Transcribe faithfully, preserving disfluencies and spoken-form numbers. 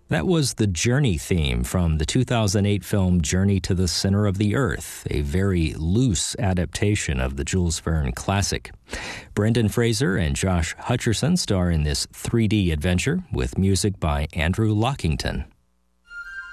That was the Journey theme from the two thousand eight film Journey to the Center of the Earth, a very loose adaptation of the Jules Verne classic. Brendan Fraser and Josh Hutcherson star in this three D adventure with music by Andrew Lockington.